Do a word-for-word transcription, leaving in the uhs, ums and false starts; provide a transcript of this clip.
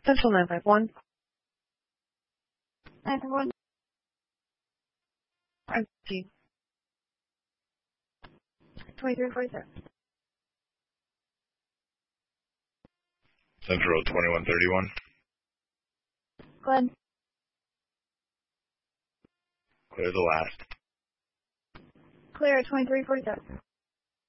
Central nine five one. nine five one. empty. twenty-three forty-seven. Central twenty-one thirty-one. Glenn. Clear the last. Clear at twenty-three forty-seven.